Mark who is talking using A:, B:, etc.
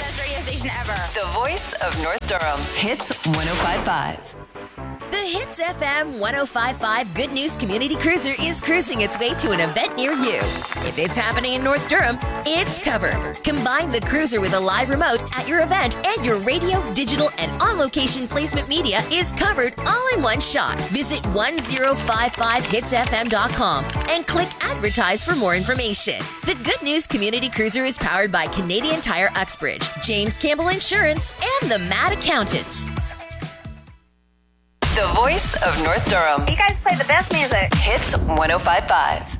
A: best radio station ever.
B: The voice of North Durham. Hits 105.5.
C: The Hits FM 105.5 Good News Community Cruiser is cruising its way to an event near you. If it's happening in North Durham, it's covered. Combine the cruiser with a live remote at your event, and your radio, digital, and on-location placement media is covered all in one shot. Visit 1055hitsfm.com and click Advertise for more information. The Good News Community Cruiser is powered by Canadian Tire Uxbridge, James Campbell Insurance, and the Mad Accountant.
B: The voice of North Durham.
A: You guys play the best music.
B: Hits 105.5.